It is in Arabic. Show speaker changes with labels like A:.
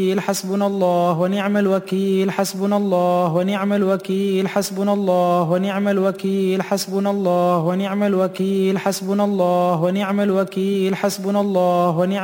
A: حسبنا الله ونعم الوكيل حسبنا الله ونعم الوكيل حسبنا الله ونعم الوكيل حسبنا الله ونعم الوكيل حسبنا الله ونعم الوكيل حسبنا الله ونعم